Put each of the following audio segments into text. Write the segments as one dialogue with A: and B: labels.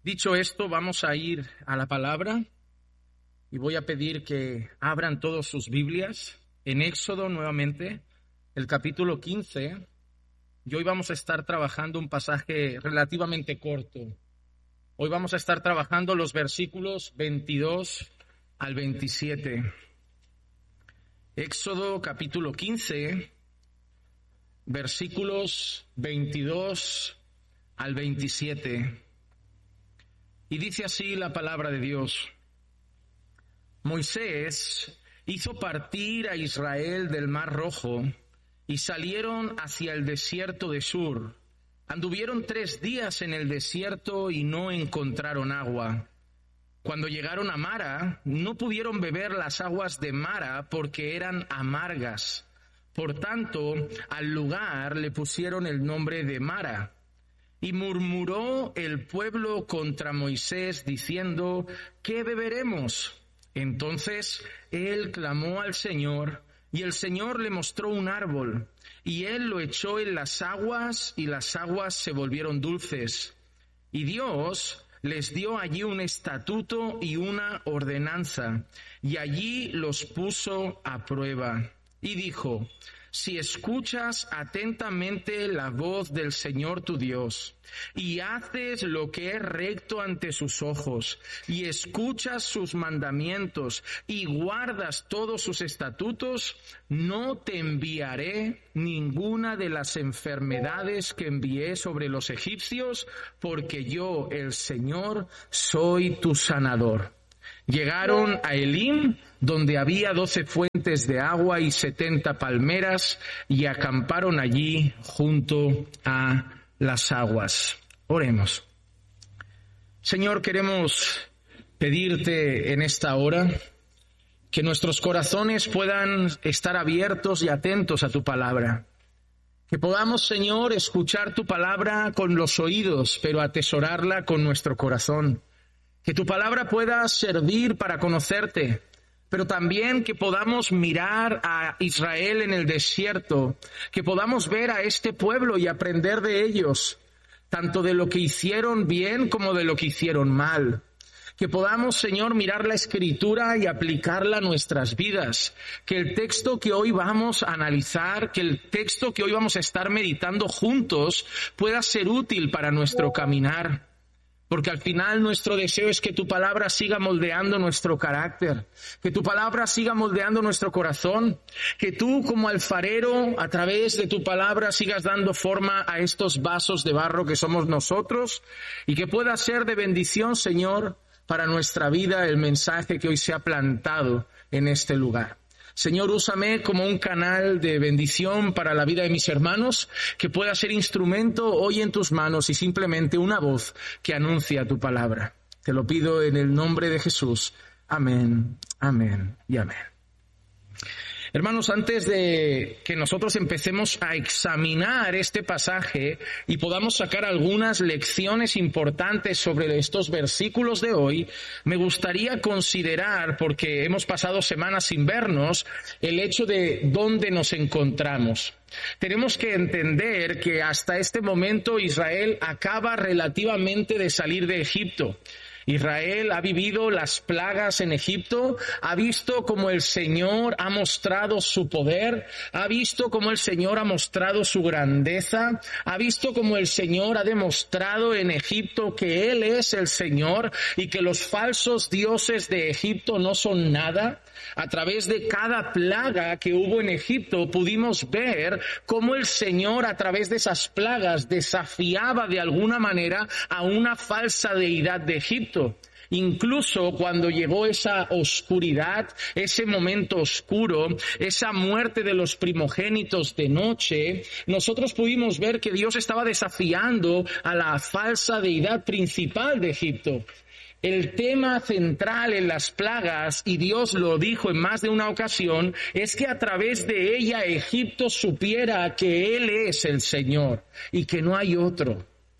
A: Dicho esto, vamos a ir a la palabra y voy a pedir que abran todos sus Biblias en Éxodo nuevamente, el capítulo 15. Y hoy vamos a estar trabajando un pasaje relativamente corto. Hoy vamos a estar trabajando los versículos 22 al 27. Éxodo capítulo 15, versículos 22 al 27. Y dice así la palabra de Dios. Moisés hizo partir a Israel del Mar Rojo y salieron hacia el desierto de Sur. Anduvieron 3 días en el desierto y no encontraron agua. Cuando llegaron a Mara, no pudieron beber las aguas de Mara porque eran amargas. Por tanto, al lugar le pusieron el nombre de Mara. Y murmuró el pueblo contra Moisés, diciendo, ¿qué beberemos? Entonces él clamó al Señor, y el Señor le mostró un árbol, y él lo echó en las aguas, y las aguas se volvieron dulces. Y Dios les dio allí un estatuto y una ordenanza, y allí los puso a prueba. Y dijo, si escuchas atentamente la voz del Señor tu Dios, y haces lo que es recto ante sus ojos, y escuchas sus mandamientos, y guardas todos sus estatutos, no te enviaré ninguna de las enfermedades que envié sobre los egipcios, porque yo, el Señor, soy tu sanador. Llegaron a Elim, donde había 12 fuentes de agua y 70 palmeras, y acamparon allí junto a las aguas. Oremos. Señor, queremos pedirte en esta hora que nuestros corazones puedan estar abiertos y atentos a tu palabra. Que podamos, Señor, escuchar tu palabra con los oídos, pero atesorarla con nuestro corazón. Que tu palabra pueda servir para conocerte, pero también que podamos mirar a Israel en el desierto, que podamos ver a este pueblo y aprender de ellos, tanto de lo que hicieron bien como de lo que hicieron mal. Que podamos, Señor, mirar la Escritura y aplicarla a nuestras vidas. Que el texto que hoy vamos a analizar, que el texto que hoy vamos a estar meditando juntos pueda ser útil para nuestro caminar. Porque al final nuestro deseo es que tu palabra siga moldeando nuestro carácter, que tu palabra siga moldeando nuestro corazón, que tú como alfarero a través de tu palabra sigas dando forma a estos vasos de barro que somos nosotros y que pueda ser de bendición, Señor, para nuestra vida el mensaje que hoy se ha plantado en este lugar. Señor, úsame como un canal de bendición para la vida de mis hermanos, que pueda ser instrumento hoy en tus manos y simplemente una voz que anuncia tu palabra. Te lo pido en el nombre de Jesús. Amén, amén y amén. Hermanos, antes de que nosotros empecemos a examinar este pasaje y podamos sacar algunas lecciones importantes sobre estos versículos de hoy, me gustaría considerar, porque hemos pasado semanas sin vernos, el hecho de dónde nos encontramos. Tenemos que entender que hasta este momento Israel acaba relativamente de salir de Egipto. Israel ha vivido las plagas en Egipto, ha visto cómo el Señor ha mostrado su poder, ha visto cómo el Señor ha mostrado su grandeza, ha visto cómo el Señor ha demostrado en Egipto que Él es el Señor y que los falsos dioses de Egipto no son nada. A través de cada plaga que hubo en Egipto pudimos ver cómo el Señor a través de esas plagas desafiaba de alguna manera a una falsa deidad de Egipto. Incluso cuando llegó esa oscuridad, ese momento oscuro, esa muerte de los primogénitos de noche, nosotros pudimos ver que Dios estaba desafiando a la falsa deidad principal de Egipto. El tema central en las plagas, y Dios lo dijo en más de una ocasión, es que a través de ella Egipto supiera que Él es el Señor y que no hay otro.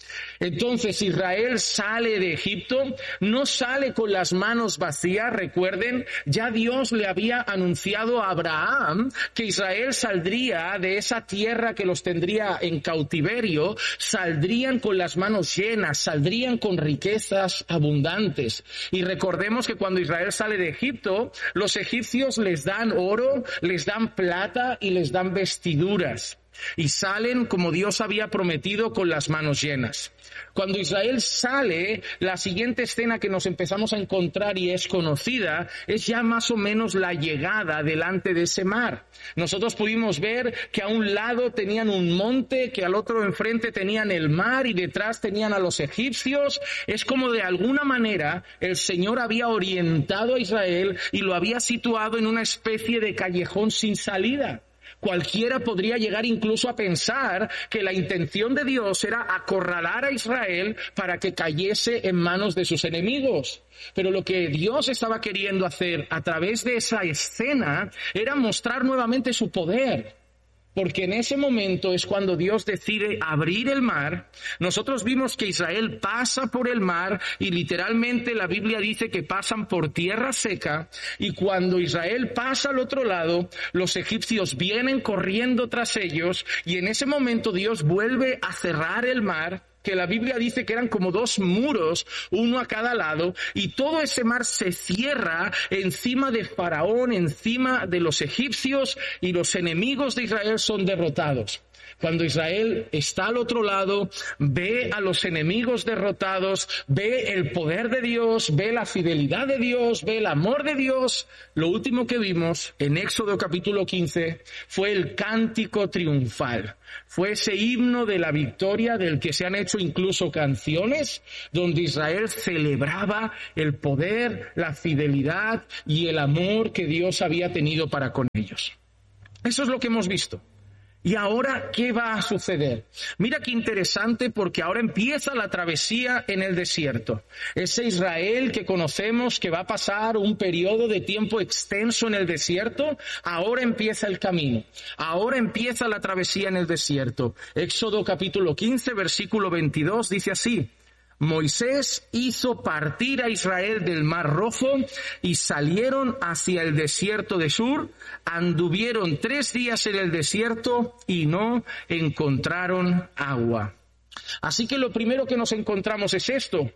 A: Entonces Israel sale de Egipto, no sale con las manos vacías, recuerden, ya Dios le había anunciado a Abraham que Israel saldría de esa tierra que los tendría en cautiverio, saldrían con las manos llenas, saldrían con riquezas abundantes. Y recordemos que cuando Israel sale de Egipto, los egipcios les dan oro, les dan plata y les dan vestiduras. Y salen como Dios había prometido con las manos llenas. Cuando Israel sale, la siguiente escena que nos empezamos a encontrar y es conocida, es ya más o menos la llegada delante de ese mar. Nosotros pudimos ver que a un lado tenían un monte, que al otro enfrente tenían el mar y detrás tenían a los egipcios. Es como de alguna manera el Señor había orientado a Israel y lo había situado en una especie de callejón sin salida. Cualquiera podría llegar incluso a pensar que la intención de Dios era acorralar a Israel para que cayese en manos de sus enemigos. Pero lo que Dios estaba queriendo hacer a través de esa escena era mostrar nuevamente su poder. Porque en ese momento es cuando Dios decide abrir el mar. Nosotros vimos que Israel pasa por el mar y literalmente la Biblia dice que pasan por tierra seca. Y cuando Israel pasa al otro lado, los egipcios vienen corriendo tras ellos y en ese momento Dios vuelve a cerrar el mar, que la Biblia dice que eran como 2 muros, uno a cada lado, y todo ese mar se cierra encima de Faraón, encima de los egipcios, y los enemigos de Israel son derrotados. Cuando Israel está al otro lado, ve a los enemigos derrotados, ve el poder de Dios, ve la fidelidad de Dios, ve el amor de Dios. Lo último que vimos en Éxodo capítulo 15 fue el cántico triunfal. Fue ese himno de la victoria del que se han hecho incluso canciones, donde Israel celebraba el poder, la fidelidad y el amor que Dios había tenido para con ellos. Eso es lo que hemos visto. ¿Y ahora qué va a suceder? Mira qué interesante, porque ahora empieza la travesía en el desierto. Ese Israel que conocemos que va a pasar un periodo de tiempo extenso en el desierto, ahora empieza el camino. Ahora empieza la travesía en el desierto. Éxodo capítulo 15, versículo 22 dice así: Moisés hizo partir a Israel del Mar Rojo y salieron hacia el desierto de Sur, anduvieron 3 días en el desierto y no encontraron agua. Así que lo primero que nos encontramos es esto: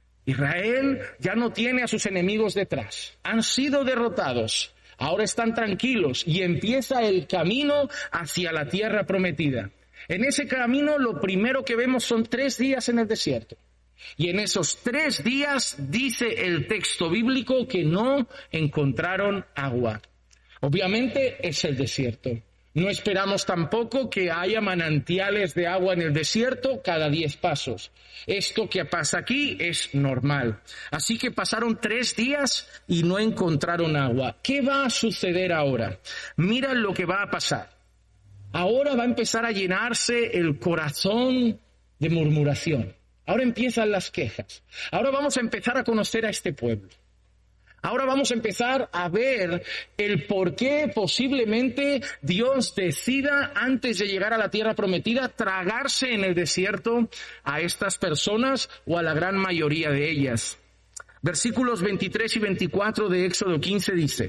A: Israel ya no tiene a sus enemigos detrás, han sido derrotados, ahora están tranquilos y empieza el camino hacia la tierra prometida. En ese camino lo primero que vemos son 3 días en el desierto. Y en esos 3 días dice el texto bíblico que no encontraron agua. Obviamente es el desierto. No esperamos tampoco que haya manantiales de agua en el desierto cada 10 pasos. Esto que pasa aquí es normal. Así que pasaron 3 días y no encontraron agua. ¿Qué va a suceder ahora? Mira lo que va a pasar. Ahora va a empezar a llenarse el corazón de murmuración. Ahora empiezan las quejas. Ahora vamos a empezar a conocer a este pueblo. Ahora vamos a empezar a ver el por qué posiblemente Dios decida, antes de llegar a la tierra prometida, tragarse en el desierto a estas personas o a la gran mayoría de ellas. Versículos 23 y 24 de Éxodo 15 dice: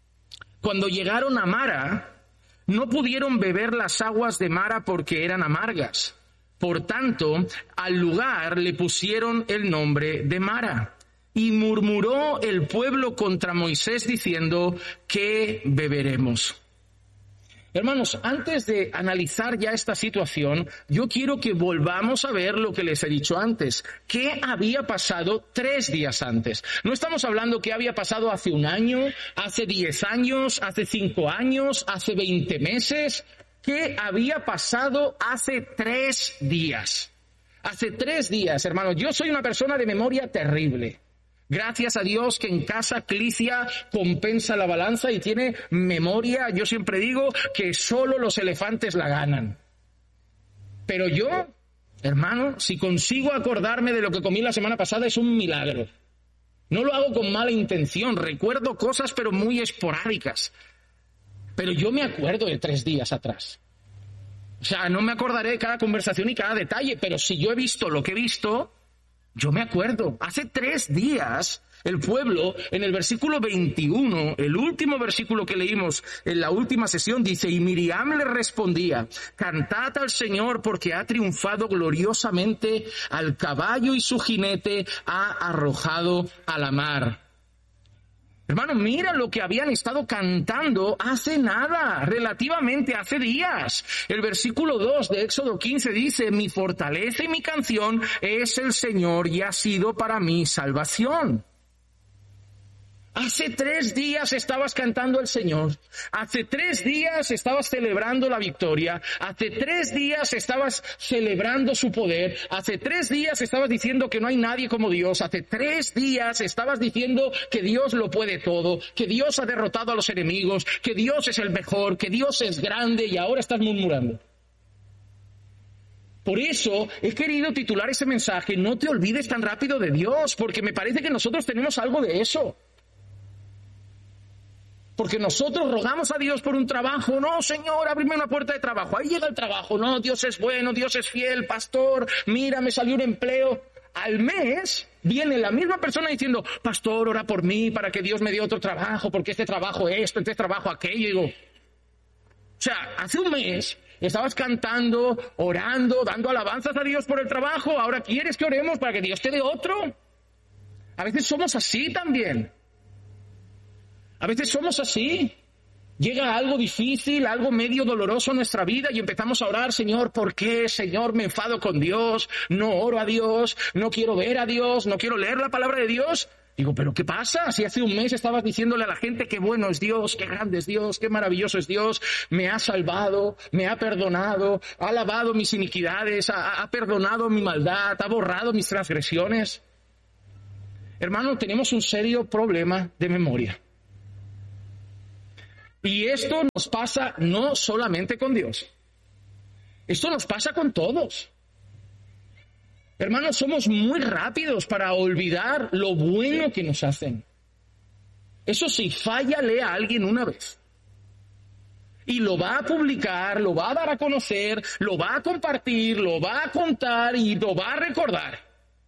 A: Cuando llegaron a Mara, no pudieron beber las aguas de Mara porque eran amargas. Por tanto, al lugar le pusieron el nombre de Mara. Y murmuró el pueblo contra Moisés diciendo: ¿qué beberemos? Hermanos, antes de analizar ya esta situación, yo quiero que volvamos a ver lo que les he dicho antes. ¿Qué había pasado 3 días antes? No estamos hablando que había pasado hace 1 año, hace 10 años, hace 5 años, hace 20 meses... ¿Qué había pasado hace 3 días? Hace 3 días, hermanos. Yo soy una persona de memoria terrible. Gracias a Dios que en casa Clicia compensa la balanza y tiene memoria. Yo siempre digo que solo los elefantes la ganan. Pero yo, hermano, si consigo acordarme de lo que comí la semana pasada es un milagro. No lo hago con mala intención. Recuerdo cosas pero muy esporádicas. Pero yo me acuerdo de 3 días atrás. O sea, no me acordaré de cada conversación y cada detalle, pero si yo he visto lo que he visto, yo me acuerdo. Hace 3 días, el pueblo, en el versículo 21, el último versículo que leímos en la última sesión, dice, y Miriam le respondía, cantad al Señor porque ha triunfado gloriosamente, al caballo y su jinete ha arrojado a la mar. Hermano, mira lo que habían estado cantando hace nada, relativamente hace días. El versículo 2 de Éxodo 15 dice, mi fortaleza y mi canción es el Señor y ha sido para mí salvación. Hace 3 días estabas cantando al Señor. Hace 3 días estabas celebrando la victoria. Hace 3 días estabas celebrando su poder. Hace 3 días estabas diciendo que no hay nadie como Dios. Hace 3 días estabas diciendo que Dios lo puede todo, que Dios ha derrotado a los enemigos, que Dios es el mejor, que Dios es grande y ahora estás murmurando. Por eso he querido titular ese mensaje, no te olvides tan rápido de Dios, porque me parece que nosotros tenemos algo de eso. Porque nosotros rogamos a Dios por un trabajo. No, Señor, ábreme una puerta de trabajo. Ahí llega el trabajo. No, Dios es bueno, Dios es fiel, pastor. Mira, me salió un empleo. Al mes viene la misma persona diciendo, pastor, ora por mí para que Dios me dé otro trabajo, porque este trabajo esto, este trabajo aquello. Y digo, o sea, hace un mes estabas cantando, orando, dando alabanzas a Dios por el trabajo. Ahora quieres que oremos para que Dios te dé otro. A veces somos así también. A veces somos así. Llega algo difícil, algo medio doloroso en nuestra vida y empezamos a orar, Señor, ¿por qué? Señor, me enfado con Dios, no oro a Dios, no quiero ver a Dios, no quiero leer la palabra de Dios. Digo, ¿pero qué pasa? Si hace un mes estabas diciéndole a la gente qué bueno es Dios, qué grande es Dios, qué maravilloso es Dios, me ha salvado, me ha perdonado, ha lavado mis iniquidades, ha perdonado mi maldad, ha borrado mis transgresiones. Hermano, tenemos un serio problema de memoria. Y esto nos pasa no solamente con Dios. Esto nos pasa con todos. Hermanos, somos muy rápidos para olvidar lo bueno que nos hacen. Eso sí, fállale a alguien una vez. Y lo va a publicar, lo va a dar a conocer, lo va a compartir, lo va a contar y lo va a recordar.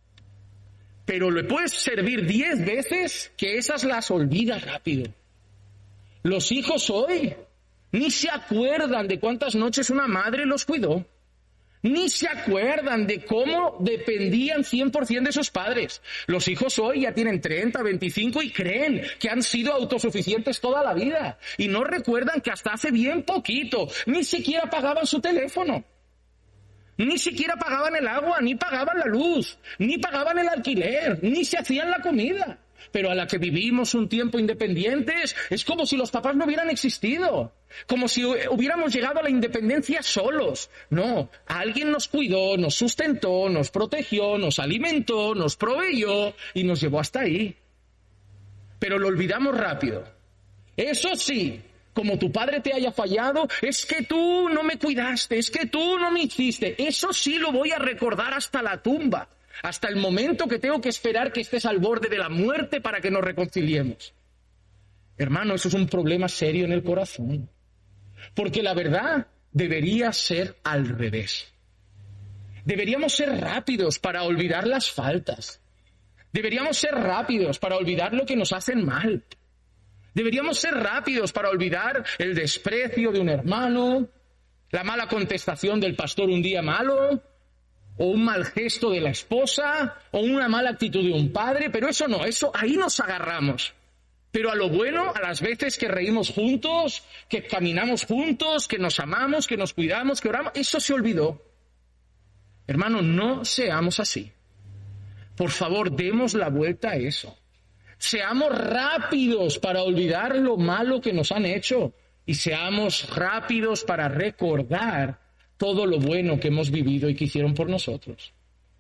A: Pero le puedes servir 10 veces que esas las olvidas rápido. Los hijos hoy ni se acuerdan de cuántas noches una madre los cuidó. Ni se acuerdan de cómo dependían 100% de sus padres. Los hijos hoy ya tienen 30, 25 y creen que han sido autosuficientes toda la vida. Y no recuerdan que hasta hace bien poquito ni siquiera pagaban su teléfono. Ni siquiera pagaban el agua, ni pagaban la luz, ni pagaban el alquiler, ni se hacían la comida. Pero a la que vivimos un tiempo independientes, es como si los papás no hubieran existido. Como si hubiéramos llegado a la independencia solos. No, alguien nos cuidó, nos sustentó, nos protegió, nos alimentó, nos proveyó y nos llevó hasta ahí. Pero lo olvidamos rápido. Eso sí, como tu padre te haya fallado, es que tú no me cuidaste, es que tú no me hiciste. Eso sí lo voy a recordar hasta la tumba. Hasta el momento que tengo que esperar que estés al borde de la muerte para que nos reconciliemos. Hermano, eso es un problema serio en el corazón. Porque la verdad debería ser al revés. Deberíamos ser rápidos para olvidar las faltas. Deberíamos ser rápidos para olvidar lo que nos hacen mal. Deberíamos ser rápidos para olvidar el desprecio de un hermano, la mala contestación del pastor un día malo, o un mal gesto de la esposa, o una mala actitud de un padre, pero eso no, eso ahí nos agarramos. Pero a lo bueno, a las veces que reímos juntos, que caminamos juntos, que nos amamos, que nos cuidamos, que oramos, eso se olvidó. Hermano, no seamos así. Por favor, demos la vuelta a eso. Seamos rápidos para olvidar lo malo que nos han hecho y seamos rápidos para recordar todo lo bueno que hemos vivido y que hicieron por nosotros.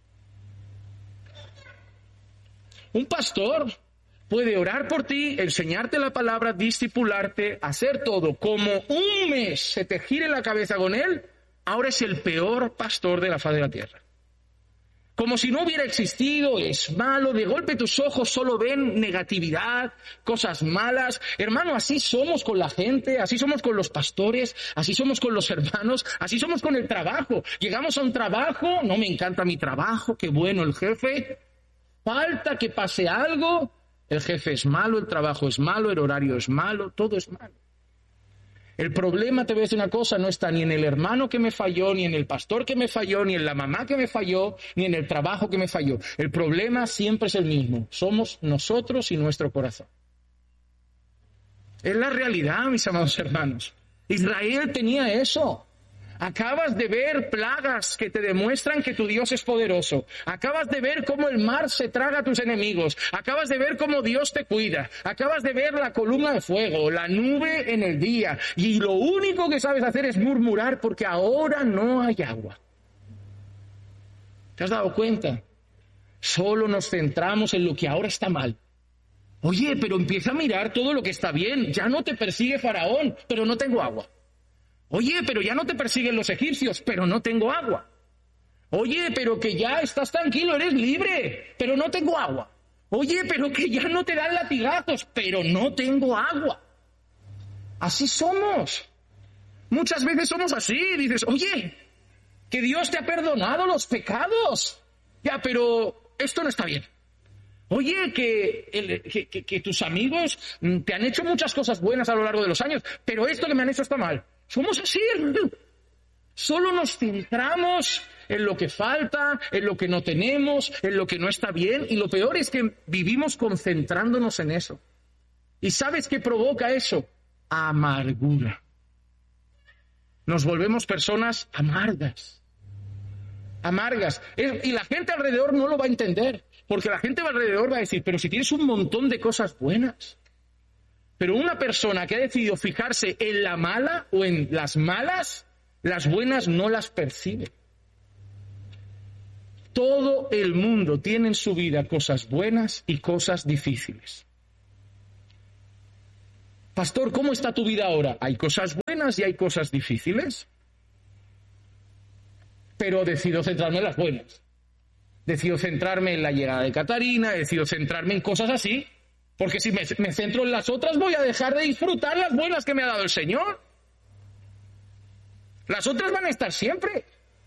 A: Un pastor puede orar por ti, enseñarte la palabra, discipularte, hacer todo. Como un mes se te gire la cabeza con él, ahora es el peor pastor de la faz de la tierra. como si no hubiera existido, es malo, de golpe tus ojos solo ven negatividad, cosas malas. Hermano, así somos con la gente, así somos con los pastores, así somos con los hermanos, así somos con el trabajo. Llegamos a un trabajo, no me encanta mi trabajo, qué bueno el jefe, falta que pase algo, el jefe es malo, el trabajo es malo, el horario es malo, todo es malo. El problema, te voy a decir una cosa, no está ni en el hermano que me falló, ni en el pastor que me falló, ni en la mamá que me falló, ni en el trabajo que me falló. El problema siempre es el mismo. Somos nosotros y nuestro corazón. Es la realidad, mis amados hermanos. Israel tenía eso. Acabas de ver plagas que te demuestran que tu Dios es poderoso. Acabas de ver cómo el mar se traga a tus enemigos. Acabas de ver cómo Dios te cuida. Acabas de ver la columna de fuego, la nube en el día. Y lo único que sabes hacer es murmurar porque ahora no hay agua. ¿Te has dado cuenta? Solo nos centramos en lo que ahora está mal. Oye, pero empieza a mirar todo lo que está bien. Ya no te persigue Faraón, pero no tengo agua. Oye, pero ya no te persiguen los egipcios, pero no tengo agua. Oye, pero que ya estás tranquilo, eres libre, pero no tengo agua. Oye, pero que ya no te dan latigazos, pero no tengo agua. Así somos. Muchas veces somos así. Dices, oye, que Dios te ha perdonado los pecados. Ya, pero esto no está bien. Oye, que tus amigos te han hecho muchas cosas buenas a lo largo de los años, pero esto que me han hecho está mal. Somos así, hermano. Solo nos centramos en lo que falta, en lo que no tenemos, en lo que no está bien, y lo peor es que vivimos concentrándonos en eso. ¿Y sabes qué provoca eso? Amargura. Nos volvemos personas amargas. Amargas. Y la gente alrededor no lo va a entender, porque la gente alrededor va a decir, pero si tienes un montón de cosas buenas. Pero una persona que ha decidido fijarse en la mala o en las malas, las buenas no las percibe. Todo el mundo tiene en su vida cosas buenas y cosas difíciles. Pastor, ¿cómo está tu vida ahora? Hay cosas buenas y hay cosas difíciles. Pero decido centrarme en las buenas. Decido centrarme en la llegada de Catarina, decido centrarme en cosas así. Porque si me centro en las otras, voy a dejar de disfrutar las buenas que me ha dado el Señor. Las otras van a estar siempre.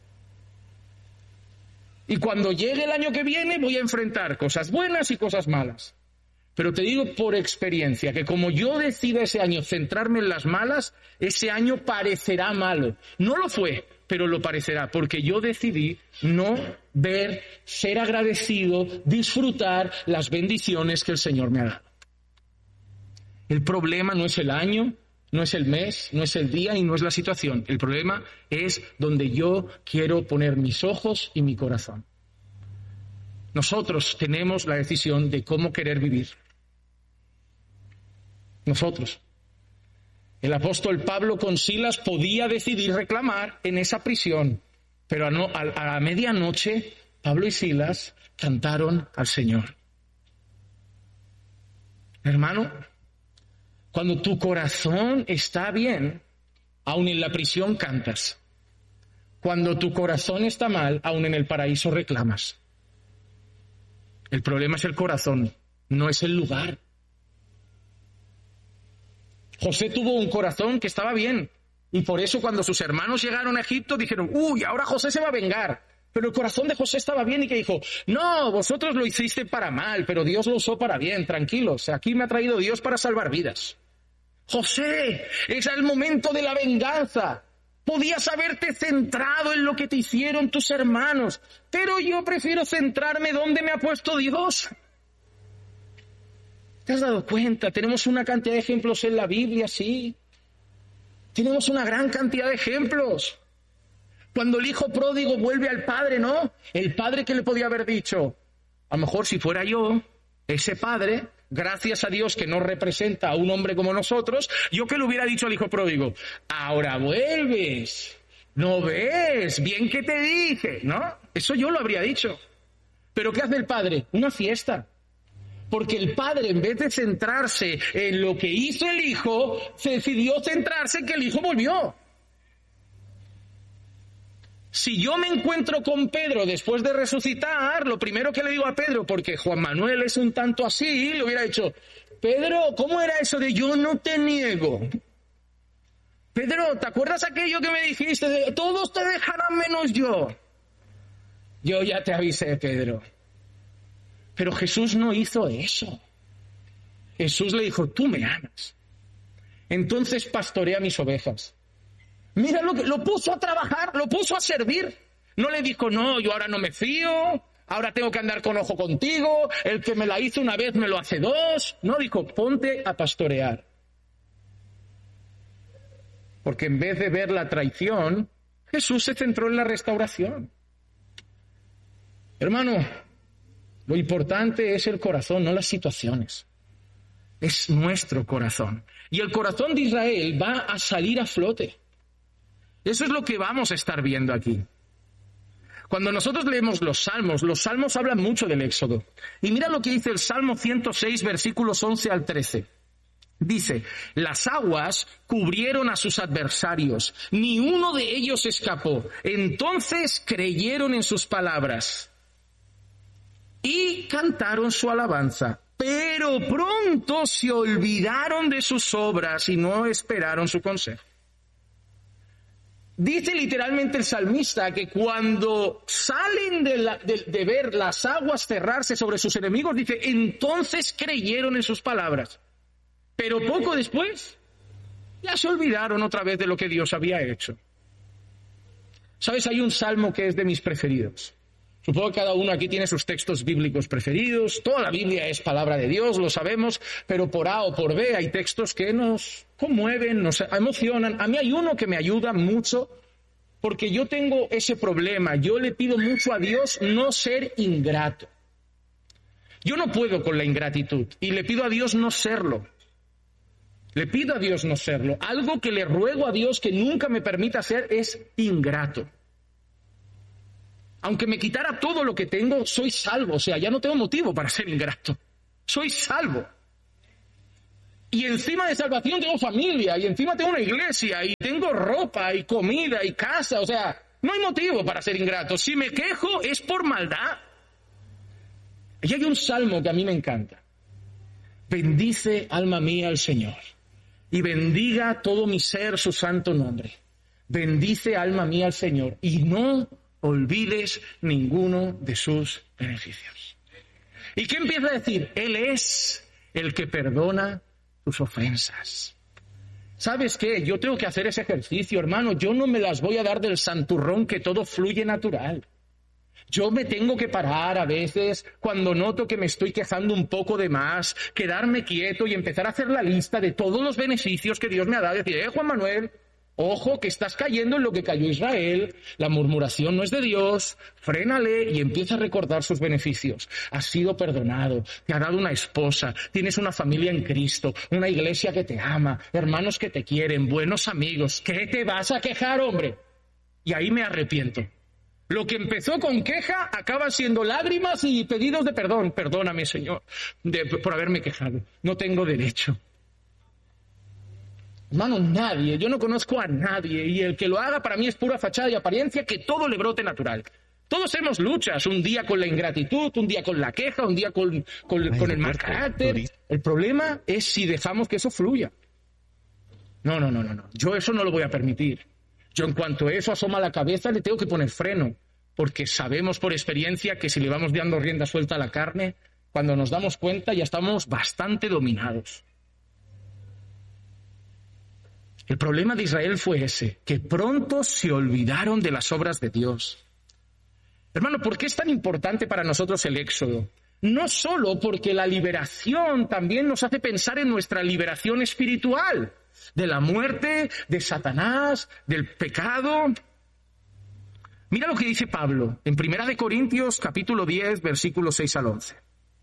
A: Y cuando llegue el año que viene, voy a enfrentar cosas buenas y cosas malas. Pero te digo por experiencia que como yo decida ese año centrarme en las malas, ese año parecerá malo. No lo fue, pero lo parecerá, porque yo decidí no ver, ser agradecido, disfrutar las bendiciones que el Señor me ha dado. El problema no es el año, no es el mes, no es el día y no es la situación. El problema es donde yo quiero poner mis ojos y mi corazón. Nosotros tenemos la decisión de cómo querer vivir. Nosotros. El apóstol Pablo con Silas podía decidir reclamar en esa prisión, pero a la medianoche Pablo y Silas cantaron al Señor. Hermano, cuando tu corazón está bien, aún en la prisión cantas. Cuando tu corazón está mal, aún en el paraíso reclamas. El problema es el corazón, no es el lugar. José tuvo un corazón que estaba bien, y por eso cuando sus hermanos llegaron a Egipto dijeron, uy, ahora José se va a vengar. Pero el corazón de José estaba bien y que dijo, no, vosotros lo hiciste para mal, pero Dios lo usó para bien, tranquilos, aquí me ha traído Dios para salvar vidas. José, es el momento de la venganza. Podías haberte centrado en lo que te hicieron tus hermanos, pero yo prefiero centrarme donde me ha puesto Dios. ¿Te has dado cuenta? Tenemos una cantidad de ejemplos en la Biblia, sí. Tenemos una gran cantidad de ejemplos. Cuando el hijo pródigo vuelve al padre, ¿no? El padre que le podía haber dicho, a lo mejor si fuera yo, ese padre, gracias a Dios que no representa a un hombre como nosotros, yo que le hubiera dicho al hijo pródigo, ahora vuelves, ¿no ves? Bien que te dije, ¿no? Eso yo lo habría dicho. Pero ¿qué hace el padre? Una fiesta. Porque el padre, en vez de centrarse en lo que hizo el hijo, se decidió centrarse en que el hijo volvió. Si yo me encuentro con Pedro después de resucitar, lo primero que le digo a Pedro, porque Juan Manuel es un tanto así, le hubiera dicho, Pedro, ¿cómo era eso de yo no te niego? Pedro, ¿te acuerdas aquello que me dijiste de todos te dejarán menos yo? Yo ya te avisé, Pedro. Pero Jesús no hizo eso. Jesús le dijo, tú me amas. Entonces pastorea mis ovejas. Mira lo puso a trabajar, lo puso a servir. No le dijo, no, yo ahora no me fío, ahora tengo que andar con ojo contigo, el que me la hizo una vez me lo hace dos. No, dijo, ponte a pastorear. Porque en vez de ver la traición, Jesús se centró en la restauración. Hermano, lo importante es el corazón, no las situaciones. Es nuestro corazón. Y el corazón de Israel va a salir a flote. Eso es lo que vamos a estar viendo aquí. Cuando nosotros leemos los salmos hablan mucho del Éxodo. Y mira lo que dice el Salmo 106, versículos 11 al 13. Dice, las aguas cubrieron a sus adversarios, ni uno de ellos escapó. Entonces creyeron en sus palabras y cantaron su alabanza. Pero pronto se olvidaron de sus obras y no esperaron su consejo. Dice literalmente el salmista que cuando salen de ver las aguas cerrarse sobre sus enemigos, dice, entonces creyeron en sus palabras. Pero poco después, ya se olvidaron otra vez de lo que Dios había hecho. ¿Sabes? Hay un salmo que es de mis preferidos. Supongo que cada uno aquí tiene sus textos bíblicos preferidos. Toda la Biblia es palabra de Dios, lo sabemos, pero por A o por B hay textos que nos conmueven, nos emocionan. A mí hay uno que me ayuda mucho porque yo tengo ese problema. Yo le pido mucho a Dios no ser ingrato. Yo no puedo con la ingratitud y le pido a Dios no serlo. Le pido a Dios no serlo. Algo que le ruego a Dios que nunca me permita ser es ingrato. Aunque me quitara todo lo que tengo, soy salvo. O sea, ya no tengo motivo para ser ingrato. Soy salvo. Y encima de salvación tengo familia, y encima tengo una iglesia, y tengo ropa, y comida, y casa. O sea, no hay motivo para ser ingrato. Si me quejo es por maldad. Y hay un salmo que a mí me encanta. Bendice, alma mía, al Señor, y bendiga todo mi ser su santo nombre. Bendice, alma mía, al Señor, y no olvides ninguno de sus beneficios. ¿Y qué empieza a decir? Él es el que perdona tus ofensas. ¿Sabes qué? Yo tengo que hacer ese ejercicio, hermano. Yo no me las voy a dar del santurrón que todo fluye natural. Yo me tengo que parar a veces cuando noto que me estoy quejando un poco de más, quedarme quieto y empezar a hacer la lista de todos los beneficios que Dios me ha dado. Decir, Juan Manuel, ojo que estás cayendo en lo que cayó Israel, la murmuración no es de Dios, frénale y empieza a recordar sus beneficios. Has sido perdonado, te ha dado una esposa, tienes una familia en Cristo, una iglesia que te ama, hermanos que te quieren, buenos amigos. ¿Qué te vas a quejar, hombre? Y ahí me arrepiento. Lo que empezó con queja acaba siendo lágrimas y pedidos de perdón. Perdóname, Señor, por haberme quejado. No tengo derecho. Hermano, nadie, yo no conozco a nadie, y el que lo haga para mí es pura fachada y apariencia, que todo le brote natural. Todos hemos luchas, un día con la ingratitud, un día con la queja, un día con el mal carácter. El problema es si dejamos que eso fluya. No. Yo eso no lo voy a permitir. Yo en cuanto eso asoma la cabeza le tengo que poner freno, porque sabemos por experiencia que si le vamos dando rienda suelta a la carne, cuando nos damos cuenta ya estamos bastante dominados. El problema de Israel fue ese, que pronto se olvidaron de las obras de Dios. Hermano, ¿por qué es tan importante para nosotros el Éxodo? No solo porque la liberación también nos hace pensar en nuestra liberación espiritual, de la muerte, de Satanás, del pecado. Mira lo que dice Pablo en 1 Corintios capítulo 10, versículos 6 al 11.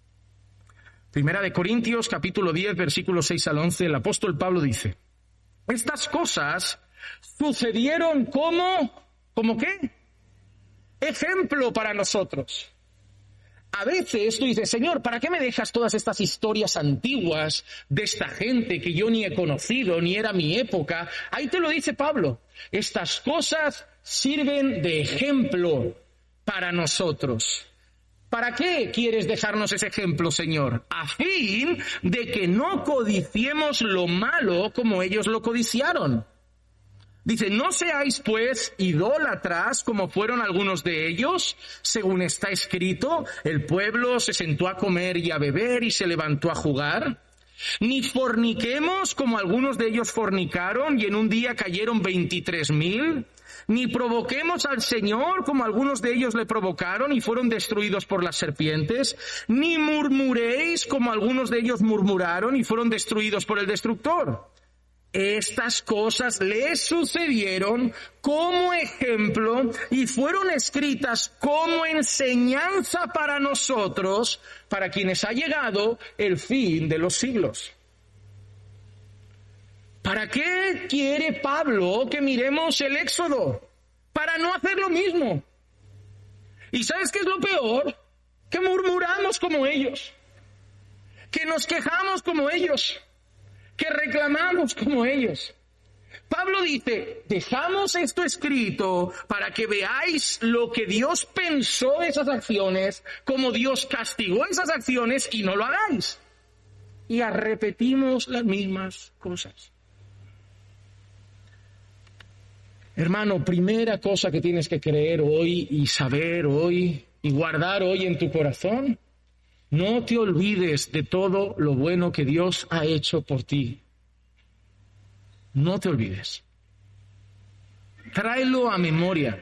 A: 1 Corintios capítulo 10, versículos 6 al 11, el apóstol Pablo dice, estas cosas sucedieron ¿como qué? Ejemplo para nosotros. A veces tú dices, Señor, ¿para qué me dejas todas estas historias antiguas de esta gente que yo ni he conocido, ni era mi época? Ahí te lo dice Pablo. Estas cosas sirven de ejemplo para nosotros. ¿Para qué quieres dejarnos ese ejemplo, Señor? A fin de que no codiciemos lo malo como ellos lo codiciaron. Dice, no seáis pues idólatras como fueron algunos de ellos, según está escrito, el pueblo se sentó a comer y a beber y se levantó a jugar. Ni forniquemos como algunos de ellos fornicaron y en un día cayeron 23,000. Ni provoquemos al Señor como algunos de ellos le provocaron y fueron destruidos por las serpientes. Ni murmuréis como algunos de ellos murmuraron y fueron destruidos por el destructor. Estas cosas les sucedieron como ejemplo y fueron escritas como enseñanza para nosotros, para quienes ha llegado el fin de los siglos. ¿Para qué quiere Pablo que miremos el Éxodo? Para no hacer lo mismo. ¿Y sabes qué es lo peor? Que murmuramos como ellos, que nos quejamos como ellos, que reclamamos como ellos. Pablo dice, dejamos esto escrito para que veáis lo que Dios pensó de esas acciones, cómo Dios castigó esas acciones y no lo hagáis. Y repetimos las mismas cosas. Hermano, primera cosa que tienes que creer hoy y saber hoy y guardar hoy en tu corazón, no te olvides de todo lo bueno que Dios ha hecho por ti. No te olvides. Tráelo a memoria.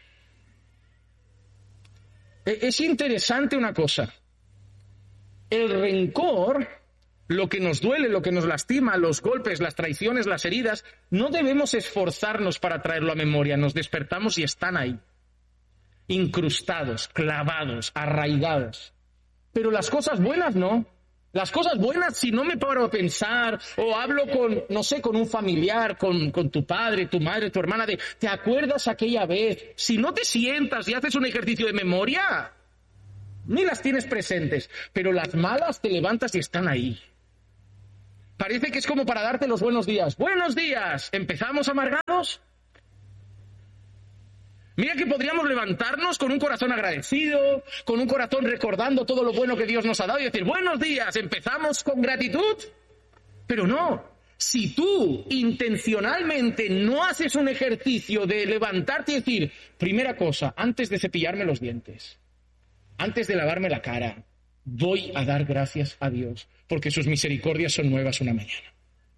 A: Es interesante una cosa. El rencor, lo que nos duele, lo que nos lastima, los golpes, las traiciones, las heridas, no debemos esforzarnos para traerlo a memoria. Nos despertamos y están ahí, incrustados, clavados, arraigados. Pero las cosas buenas no. Las cosas buenas, si no me paro a pensar o hablo con, no sé, con un familiar, con tu padre, tu madre, tu hermana, ¿te acuerdas aquella vez? Si no te sientas y haces un ejercicio de memoria, ni las tienes presentes, pero las malas te levantas y están ahí. Parece que es como para darte los buenos días. ¡Buenos días! ¿Empezamos amargados? Mira que podríamos levantarnos con un corazón agradecido, con un corazón recordando todo lo bueno que Dios nos ha dado y decir, buenos días, ¿empezamos con gratitud? Pero no, si tú intencionalmente no haces un ejercicio de levantarte y decir, primera cosa, antes de cepillarme los dientes, antes de lavarme la cara, voy a dar gracias a Dios, porque sus misericordias son nuevas una mañana.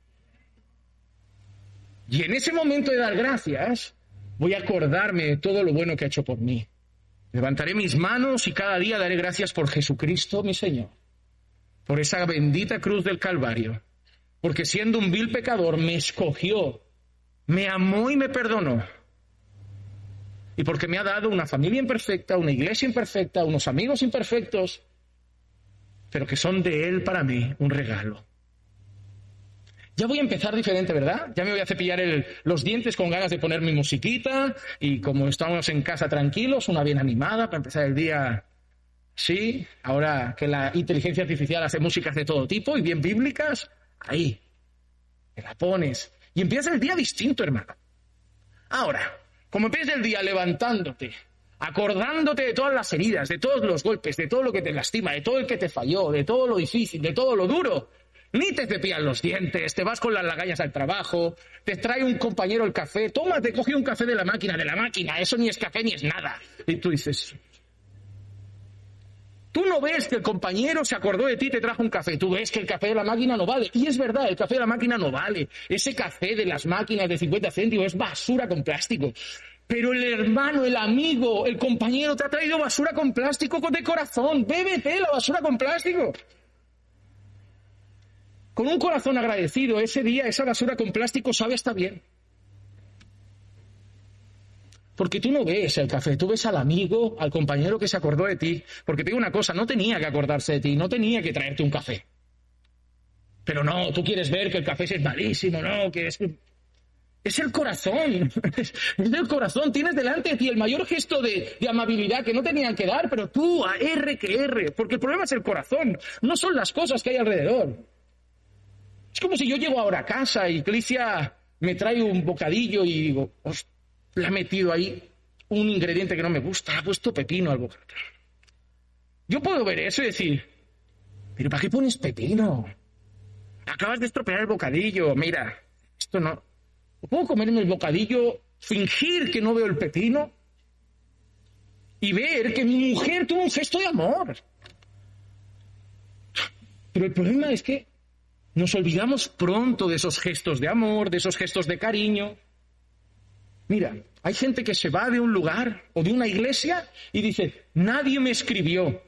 A: Y en ese momento de dar gracias, voy a acordarme de todo lo bueno que ha hecho por mí. Levantaré mis manos y cada día daré gracias por Jesucristo, mi Señor, por esa bendita cruz del Calvario, porque siendo un vil pecador me escogió, me amó y me perdonó. Y porque me ha dado una familia imperfecta, una iglesia imperfecta, unos amigos imperfectos, pero que son de Él para mí un regalo. Ya voy a empezar diferente, ¿verdad? Ya me voy a cepillar los dientes con ganas de poner mi musiquita y como estamos en casa tranquilos, una bien animada para empezar el día. Sí, ahora que la inteligencia artificial hace músicas de todo tipo y bien bíblicas, ahí, te la pones y empiezas el día distinto, hermano. Ahora, como empiezas el día levantándote, acordándote de todas las heridas, de todos los golpes, de todo lo que te lastima, de todo el que te falló, de todo lo difícil, de todo lo duro, ni te cepillas los dientes, te vas con las lagañas al trabajo, te trae un compañero el café, toma, te coge un café de la máquina, eso ni es café ni es nada. Y tú dices, tú no ves que el compañero se acordó de ti y te trajo un café, tú ves que el café de la máquina no vale. Y es verdad, el café de la máquina no vale. Ese café de las máquinas de 50 céntimos es basura con plástico. Pero el hermano, el amigo, el compañero te ha traído basura con plástico de corazón. Bébete la basura con plástico. Con un corazón agradecido, ese día, esa basura con plástico sabe hasta bien. Porque tú no ves el café, tú ves al amigo, al compañero que se acordó de ti. Porque te digo una cosa, no tenía que acordarse de ti, no tenía que traerte un café. Pero no, tú quieres ver que el café es malísimo, no, que es... Es el corazón, es el corazón. Tienes delante de ti el mayor gesto de amabilidad que no tenían que dar, pero tú, a R que R, porque el problema es el corazón, no son las cosas que hay alrededor. Es como si yo llego ahora a casa y Clicia me trae un bocadillo y digo, le ha metido ahí un ingrediente que no me gusta, ha puesto pepino al bocadillo. Yo puedo ver eso y decir, ¿pero para qué pones pepino? Acabas de estropear el bocadillo, mira, esto no... ¿Puedo comerme el bocadillo, fingir que no veo el pepino y ver que mi mujer tuvo un gesto de amor? Pero el problema es que nos olvidamos pronto de esos gestos de amor, de esos gestos de cariño. Mira, hay gente que se va de un lugar o de una iglesia y dice, nadie me escribió.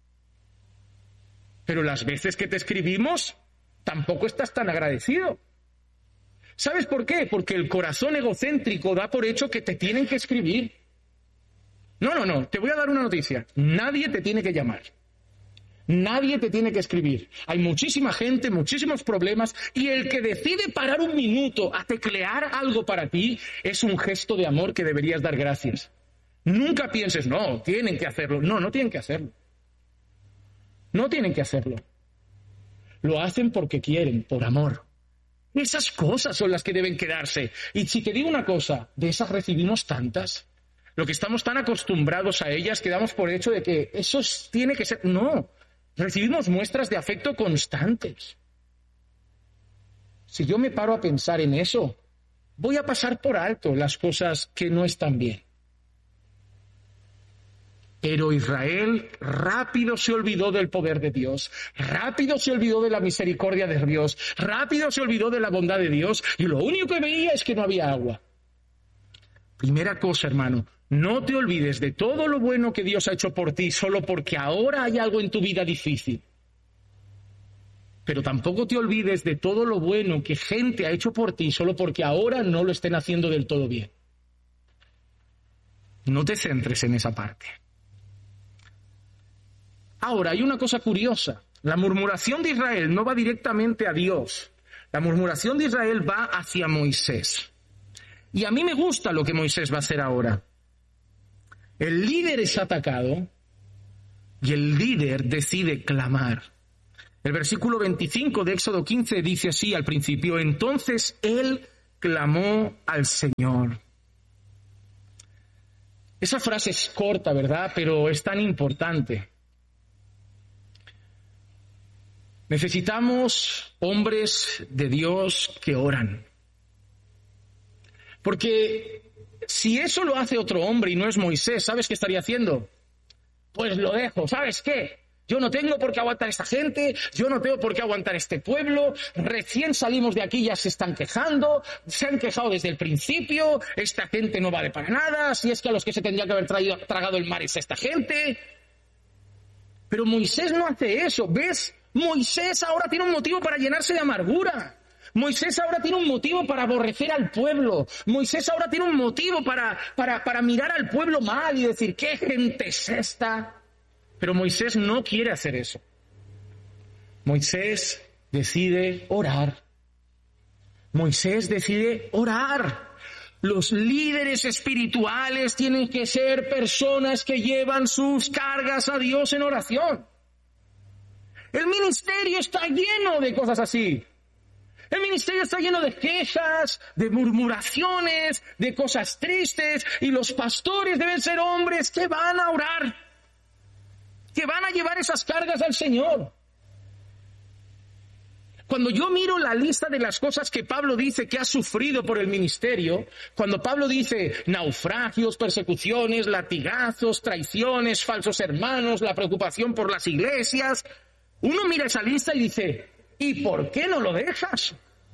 A: Pero las veces que te escribimos, tampoco estás tan agradecido. ¿Sabes por qué? Porque el corazón egocéntrico da por hecho que te tienen que escribir. No, te voy a dar una noticia. Nadie te tiene que llamar. Nadie te tiene que escribir. Hay muchísima gente, muchísimos problemas, y el que decide parar un minuto a teclear algo para ti es un gesto de amor que deberías dar gracias. Nunca pienses, no, tienen que hacerlo. No tienen que hacerlo. No tienen que hacerlo. Lo hacen porque quieren, por amor. Esas cosas son las que deben quedarse. Y si te digo una cosa, de esas recibimos tantas. Lo que estamos tan acostumbrados a ellas, que damos por hecho de que eso tiene que ser... No, recibimos muestras de afecto constantes. Si yo me paro a pensar en eso, voy a pasar por alto las cosas que no están bien. Pero Israel rápido se olvidó del poder de Dios, rápido se olvidó de la misericordia de Dios, rápido se olvidó de la bondad de Dios, y lo único que veía es que no había agua. Primera cosa, hermano, no te olvides de todo lo bueno que Dios ha hecho por ti solo porque ahora hay algo en tu vida difícil. Pero tampoco te olvides de todo lo bueno que gente ha hecho por ti solo porque ahora no lo estén haciendo del todo bien. No te centres en esa parte. Ahora, hay una cosa curiosa. La murmuración de Israel no va directamente a Dios. La murmuración de Israel va hacia Moisés. Y a mí me gusta lo que Moisés va a hacer ahora. El líder es atacado y el líder decide clamar. El versículo 25 de Éxodo 15 dice así al principio, entonces él clamó al Señor. Esa frase es corta, ¿verdad? Pero es tan importante. Necesitamos hombres de Dios que oran. Porque si eso lo hace otro hombre y no es Moisés, ¿sabes qué estaría haciendo? Pues lo dejo, ¿sabes qué? Yo no tengo por qué aguantar a esta gente, yo no tengo por qué aguantar este pueblo, recién salimos de aquí ya se están quejando, se han quejado desde el principio, esta gente no vale para nada, si es que a los que se tendría que haber tragado el mar es esta gente. Pero Moisés no hace eso, ¿ves? Moisés ahora tiene un motivo para llenarse de amargura. Moisés ahora tiene un motivo para aborrecer al pueblo. Moisés ahora tiene un motivo para mirar al pueblo mal y decir, ¿qué gente es esta? Pero Moisés no quiere hacer eso. Moisés decide orar. Moisés decide orar. Los líderes espirituales tienen que ser personas que llevan sus cargas a Dios en oración. El ministerio está lleno de cosas así. El ministerio está lleno de quejas, de murmuraciones, de cosas tristes, y los pastores deben ser hombres que van a orar, que van a llevar esas cargas al Señor. Cuando yo miro la lista de las cosas que Pablo dice que ha sufrido por el ministerio, cuando Pablo dice naufragios, persecuciones, latigazos, traiciones, falsos hermanos, la preocupación por las iglesias, uno mira esa lista y dice, ¿y por qué no lo dejas?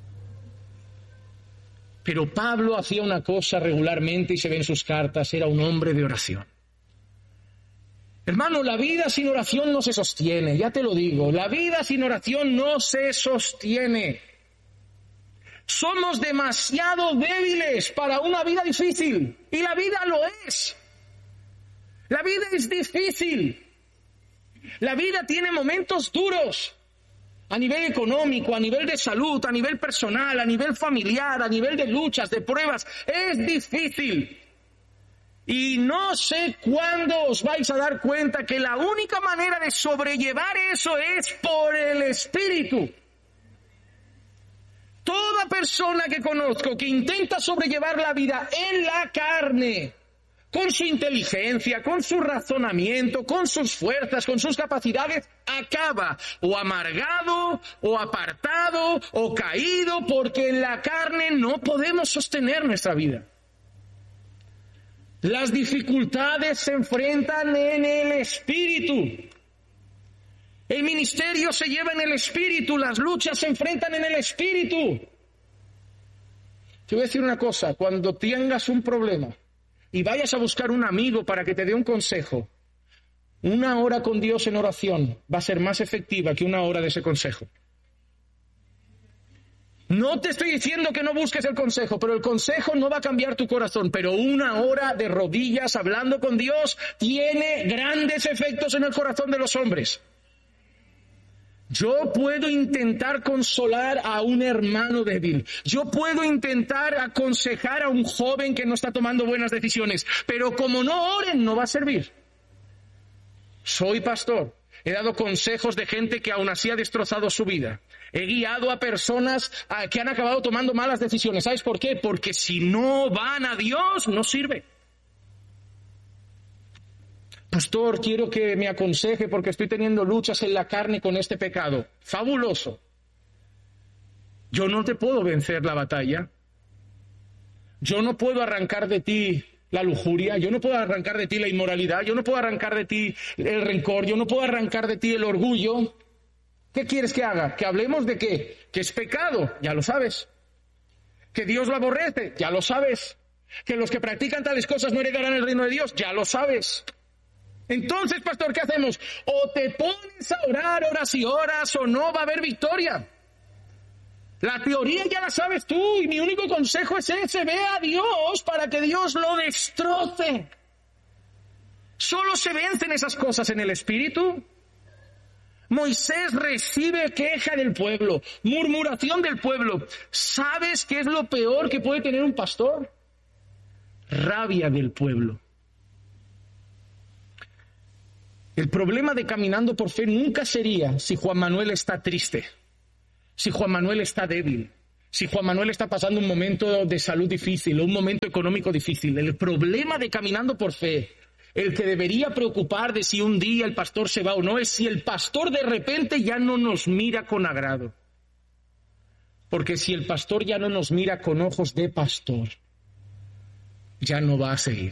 A: Pero Pablo hacía una cosa regularmente y se ve en sus cartas, era un hombre de oración. Hermano, la vida sin oración no se sostiene, ya te lo digo, la vida sin oración no se sostiene. Somos demasiado débiles para una vida difícil, y la vida lo es. La vida es difícil. La vida tiene momentos duros, a nivel económico, a nivel de salud, a nivel personal, a nivel familiar, a nivel de luchas, de pruebas. Es difícil. Y no sé cuándo os vais a dar cuenta que la única manera de sobrellevar eso es por el Espíritu. Toda persona que conozco que intenta sobrellevar la vida en la carne, con su inteligencia, con su razonamiento, con sus fuerzas, con sus capacidades, acaba o amargado, o apartado, o caído, porque en la carne no podemos sostener nuestra vida. Las dificultades se enfrentan en el espíritu. El ministerio se lleva en el espíritu, las luchas se enfrentan en el espíritu. Te voy a decir una cosa, cuando tengas un problema y vayas a buscar un amigo para que te dé un consejo, una hora con Dios en oración va a ser más efectiva que una hora de ese consejo. No te estoy diciendo que no busques el consejo, pero el consejo no va a cambiar tu corazón, pero una hora de rodillas hablando con Dios tiene grandes efectos en el corazón de los hombres. Yo puedo intentar consolar a un hermano débil. Yo puedo intentar aconsejar a un joven que no está tomando buenas decisiones. Pero como no oren, no va a servir. Soy pastor. He dado consejos de gente que aún así ha destrozado su vida. He guiado a personas que han acabado tomando malas decisiones. ¿Sabes por qué? Porque si no van a Dios, no sirve. Pastor, quiero que me aconseje porque estoy teniendo luchas en la carne con este pecado. Fabuloso. Yo no te puedo vencer la batalla. Yo no puedo arrancar de ti la lujuria, yo no puedo arrancar de ti la inmoralidad, yo no puedo arrancar de ti el rencor, yo no puedo arrancar de ti el orgullo. ¿Qué quieres que haga? ¿Que hablemos de qué? Que es pecado, ya lo sabes. Que Dios lo aborrece, ya lo sabes. Que los que practican tales cosas no heredarán el reino de Dios, ya lo sabes. Entonces, pastor, ¿qué hacemos? O te pones a orar horas y horas o no va a haber victoria. La teoría ya la sabes tú y mi único consejo es ese, ve a Dios para que Dios lo destroce. Solo se vencen esas cosas en el espíritu. Moisés recibe queja del pueblo, murmuración del pueblo. ¿Sabes qué es lo peor que puede tener un pastor? Rabia del pueblo. El problema de caminando por fe nunca sería si Juan Manuel está triste, si Juan Manuel está débil, si Juan Manuel está pasando un momento de salud difícil o un momento económico difícil. El problema de caminando por fe, el que debería preocupar de si un día el pastor se va o no, es si el pastor de repente ya no nos mira con agrado. Porque si el pastor ya no nos mira con ojos de pastor, ya no va a seguir.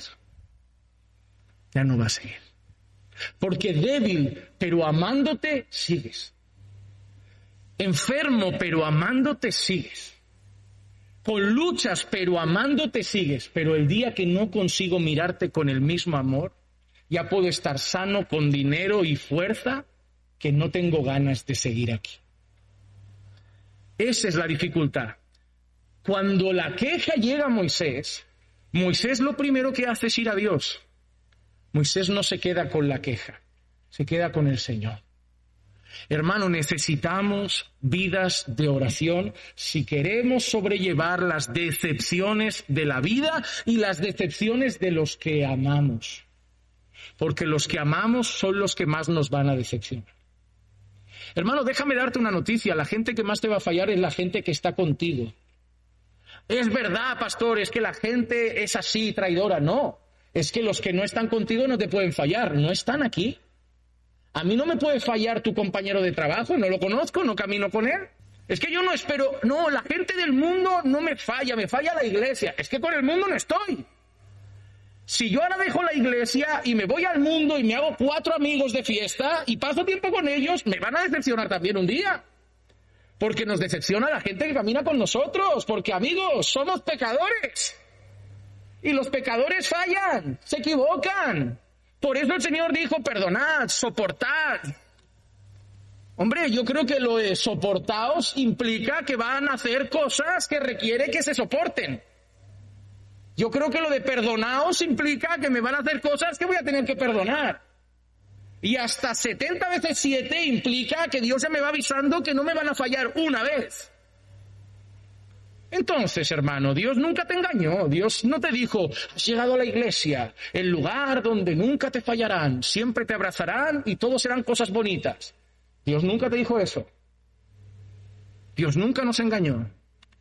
A: Ya no va a seguir. Porque débil, pero amándote, sigues. Enfermo, pero amándote, sigues. Con luchas, pero amándote, sigues. Pero el día que no consigo mirarte con el mismo amor, ya puedo estar sano con dinero y fuerza, que no tengo ganas de seguir aquí. Esa es la dificultad. Cuando la queja llega a Moisés, Moisés lo primero que hace es ir a Dios. Moisés no se queda con la queja, se queda con el Señor. Hermano, necesitamos vidas de oración si queremos sobrellevar las decepciones de la vida y las decepciones de los que amamos. Porque los que amamos son los que más nos van a decepcionar. Hermano, déjame darte una noticia. La gente que más te va a fallar es la gente que está contigo. Es verdad, pastor, es que la gente es así, traidora. No. Es que los que no están contigo no te pueden fallar, no están aquí. A mí no me puede fallar tu compañero de trabajo, no lo conozco, no camino con él. Es que yo no espero, no, la gente del mundo no me falla la iglesia. Es que con el mundo no estoy. Si yo ahora dejo la iglesia y me voy al mundo y me hago 4 amigos de fiesta y paso tiempo con ellos, me van a decepcionar también un día. Porque nos decepciona la gente que camina con nosotros, porque amigos, somos pecadores. Y los pecadores fallan, se equivocan. Por eso el Señor dijo, perdonad, soportad. Hombre, yo creo que lo de soportaos implica que van a hacer cosas que requiere que se soporten. Yo creo que lo de perdonaos implica que me van a hacer cosas que voy a tener que perdonar. Y hasta 70 veces 7 implica que Dios ya me va avisando que no me van a fallar una vez. Entonces, hermano, Dios nunca te engañó. Dios no te dijo, has llegado a la iglesia, el lugar donde nunca te fallarán, siempre te abrazarán y todo serán cosas bonitas. Dios nunca te dijo eso. Dios nunca nos engañó.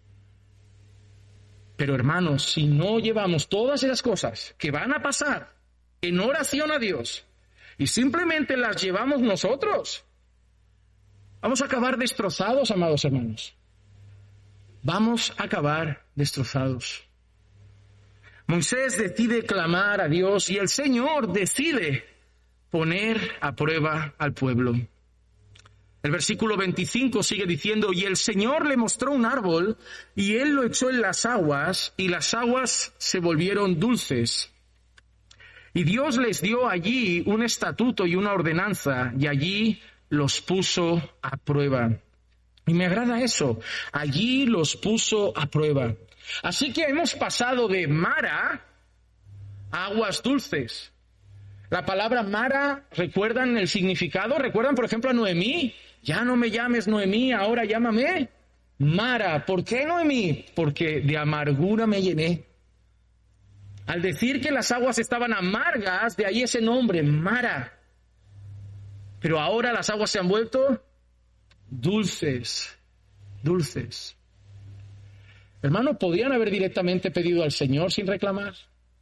A: Pero hermanos, si no llevamos todas esas cosas que van a pasar en oración a Dios y simplemente las llevamos nosotros, vamos a acabar destrozados, amados hermanos. Vamos a acabar destrozados. Moisés decide clamar a Dios y el Señor decide poner a prueba al pueblo. El versículo 25 sigue diciendo, y el Señor le mostró un árbol, y él lo echó en las aguas, y las aguas se volvieron dulces. Y Dios les dio allí un estatuto y una ordenanza, y allí los puso a prueba. Y me agrada eso, allí los puso a prueba. Así que hemos pasado de Mara a aguas dulces. La palabra Mara, ¿recuerdan el significado? ¿Recuerdan, por ejemplo, a Noemí? Ya no me llames Noemí, ahora llámame Mara. ¿Por qué Noemí? Porque de amargura me llené. Al decir que las aguas estaban amargas, de ahí ese nombre, Mara. Pero ahora las aguas se han vuelto dulces, dulces. Hermano, ¿podrían haber directamente pedido al Señor sin reclamar?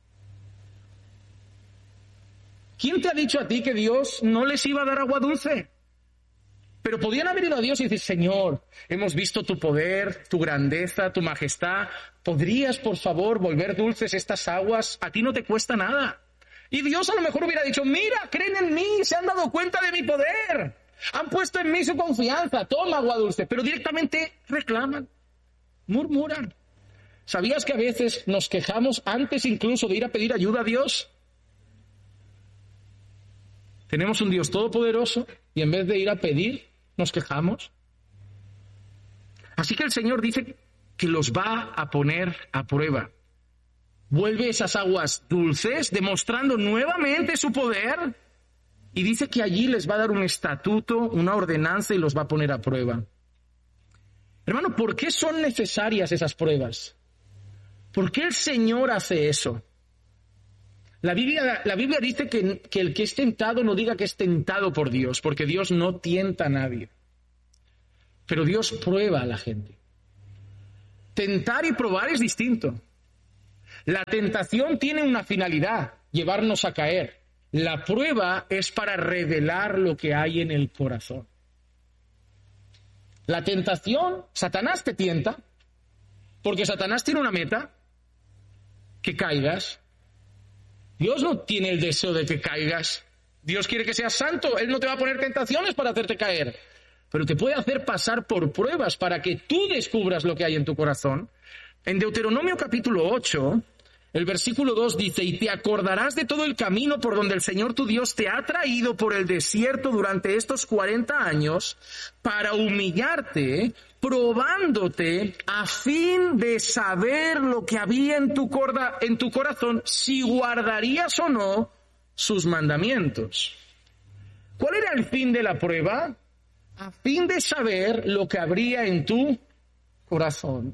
A: ¿Quién te ha dicho a ti que Dios no les iba a dar agua dulce? Pero podían haber ido a Dios y decir, Señor, hemos visto tu poder, tu grandeza, tu majestad. ¿Podrías, por favor, volver dulces estas aguas? A ti no te cuesta nada. Y Dios a lo mejor hubiera dicho, mira, creen en mí, se han dado cuenta de mi poder. Han puesto en mí su confianza, toma agua dulce. Pero directamente reclaman, murmuran. ¿Sabías que a veces nos quejamos antes incluso de ir a pedir ayuda a Dios? Tenemos un Dios todopoderoso y en vez de ir a pedir, nos quejamos. Así que el Señor dice que los va a poner a prueba. Vuelve esas aguas dulces, demostrando nuevamente su poder, y dice que allí les va a dar un estatuto, una ordenanza, y los va a poner a prueba. Hermano, ¿por qué son necesarias esas pruebas? ¿Por qué el Señor hace eso? La Biblia dice que el que es tentado no diga que es tentado por Dios, porque Dios no tienta a nadie. Pero Dios prueba a la gente. Tentar y probar es distinto. La tentación tiene una finalidad, llevarnos a caer. La prueba es para revelar lo que hay en el corazón. La tentación, Satanás te tienta, porque Satanás tiene una meta, que caigas. Dios no tiene el deseo de que caigas. Dios quiere que seas santo. Él no te va a poner tentaciones para hacerte caer. Pero te puede hacer pasar por pruebas para que tú descubras lo que hay en tu corazón. En Deuteronomio capítulo 8, el versículo 2 dice, y te acordarás de todo el camino por donde el Señor tu Dios te ha traído por el desierto durante estos 40 años para humillarte, probándote a fin de saber lo que había en tu corazón, si guardarías o no sus mandamientos. ¿Cuál era el fin de la prueba? A fin de saber lo que habría en tu corazón.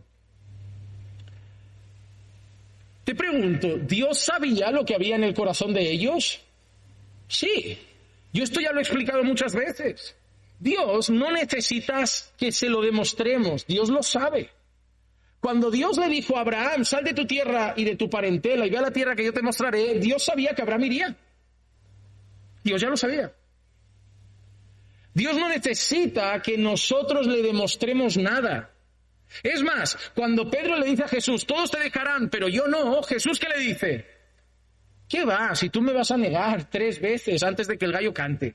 A: Te pregunto, ¿Dios sabía lo que había en el corazón de ellos? Sí, yo esto ya lo he explicado muchas veces. Dios no necesita que se lo demostremos, Dios lo sabe. Cuando Dios le dijo a Abraham, sal de tu tierra y de tu parentela y ve a la tierra que yo te mostraré, Dios sabía que Abraham iría. Dios ya lo sabía. Dios no necesita que nosotros le demostremos nada. Es más, cuando Pedro le dice a Jesús, todos te dejarán, pero yo no, Jesús, ¿qué le dice? ¿Qué va? Si tú me vas a negar 3 veces antes de que el gallo cante.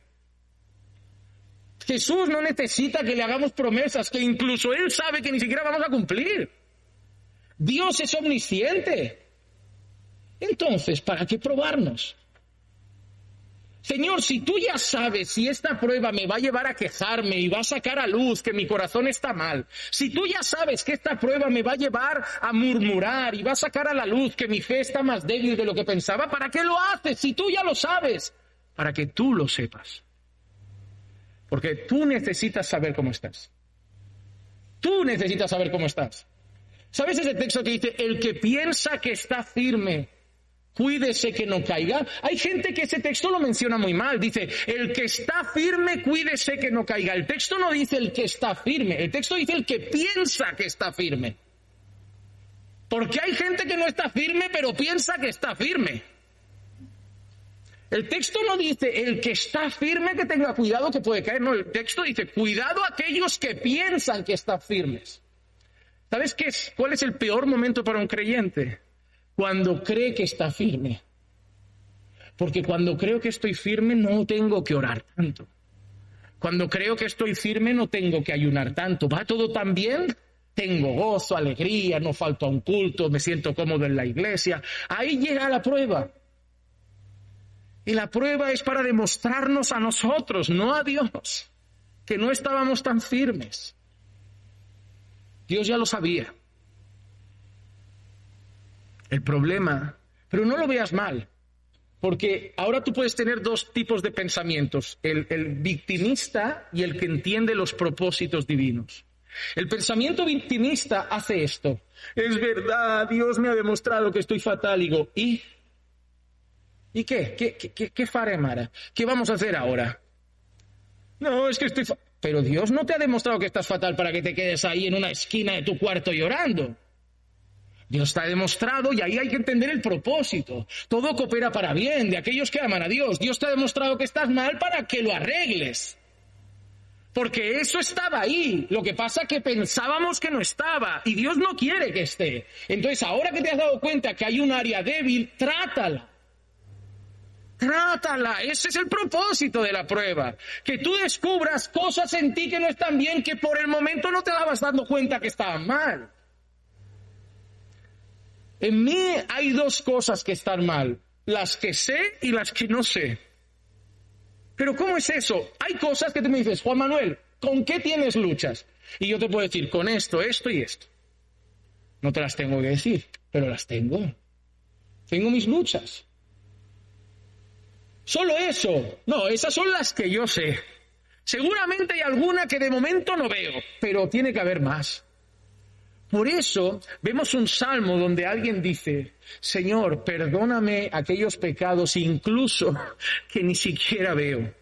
A: Jesús no necesita que le hagamos promesas que incluso Él sabe que ni siquiera vamos a cumplir. Dios es omnisciente. Entonces, ¿para qué probarnos? Señor, si tú ya sabes si esta prueba me va a llevar a quejarme y va a sacar a luz que mi corazón está mal, si tú ya sabes que esta prueba me va a llevar a murmurar y va a sacar a la luz que mi fe está más débil de lo que pensaba, ¿para qué lo haces? Si tú ya lo sabes, para que tú lo sepas. Porque tú necesitas saber cómo estás. Tú necesitas saber cómo estás. ¿Sabes ese texto que dice, el que piensa que está firme, cuídese que no caiga? Hay gente que ese texto lo menciona muy mal. Dice, el que está firme, cuídese que no caiga. El texto no dice el que está firme. El texto dice el que piensa que está firme. Porque hay gente que no está firme, pero piensa que está firme. El texto no dice el que está firme que tenga cuidado que puede caer. No, el texto dice cuidado a aquellos que piensan que están firmes. ¿Sabes cuál es el peor momento para un creyente? Cuando cree que está firme. Porque cuando creo que estoy firme no tengo que orar tanto. Cuando creo que estoy firme no tengo que ayunar tanto. ¿Va todo tan bien? Tengo gozo, alegría, no falto a un culto, me siento cómodo en la iglesia. Ahí llega la prueba. Y la prueba es para demostrarnos a nosotros, no a Dios, que no estábamos tan firmes. Dios ya lo sabía. El problema, pero no lo veas mal, porque ahora tú puedes tener dos tipos de pensamientos, el victimista y el que entiende los propósitos divinos. El pensamiento victimista hace esto. Es verdad, Dios me ha demostrado que estoy fatal. Digo, ¿y qué? ¿Qué farem ara? ¿Qué vamos a hacer ahora? No, es que estoy fatal. Pero Dios no te ha demostrado que estás fatal para que te quedes ahí en una esquina de tu cuarto llorando. Dios te ha demostrado, y ahí hay que entender el propósito. Todo coopera para bien de aquellos que aman a Dios. Dios te ha demostrado que estás mal para que lo arregles. Porque eso estaba ahí. Lo que pasa es que pensábamos que no estaba. Y Dios no quiere que esté. Entonces, ahora que te has dado cuenta que hay un área débil, trátala. Trátala. Ese es el propósito de la prueba. Que tú descubras cosas en ti que no están bien, que por el momento no te dabas dando cuenta que estaban mal. En mí hay dos cosas que están mal. Las que sé y las que no sé. Pero ¿cómo es eso? Hay cosas que tú me dices, Juan Manuel, ¿con qué tienes luchas? Y yo te puedo decir, con esto, esto y esto. No te las tengo que decir, pero las tengo. Tengo mis luchas. Solo eso. No, esas son las que yo sé. Seguramente hay alguna que de momento no veo, pero tiene que haber más. Por eso vemos un salmo donde alguien dice, Señor, perdóname aquellos pecados incluso que ni siquiera veo.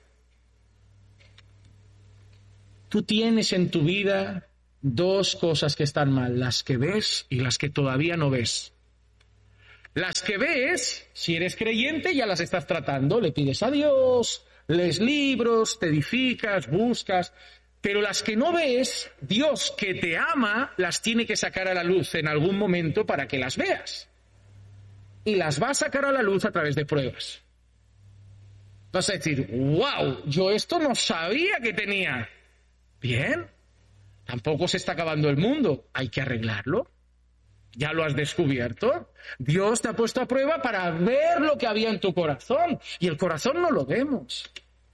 A: Tú tienes en tu vida dos cosas que están mal, las que ves y las que todavía no ves. Las que ves, si eres creyente, ya las estás tratando, le pides a Dios, lees libros, te edificas, buscas. Pero las que no ves, Dios que te ama, las tiene que sacar a la luz en algún momento para que las veas. Y las va a sacar a la luz a través de pruebas. Vas a decir, wow, yo esto no sabía que tenía. Bien, tampoco se está acabando el mundo, hay que arreglarlo. Ya lo has descubierto. Dios te ha puesto a prueba para ver lo que había en tu corazón. Y el corazón no lo vemos.